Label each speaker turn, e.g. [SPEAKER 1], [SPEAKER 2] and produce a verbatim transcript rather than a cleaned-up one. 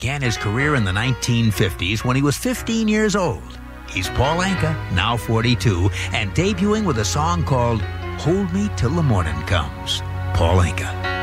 [SPEAKER 1] began his career in the nineteen fifties when he was fifteen years old. He's Paul Anka, now forty-two, and debuting with a song called Hold Me Till the Morning Comes. Paul Anka.